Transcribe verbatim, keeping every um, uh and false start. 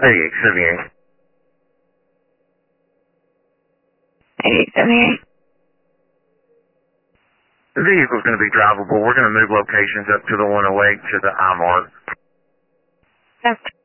eighty-eight seventy-eight. eighty-eight seventy-eight. The vehicle's going to be drivable. We're going to move locations up to the one oh eight to the I MART. That's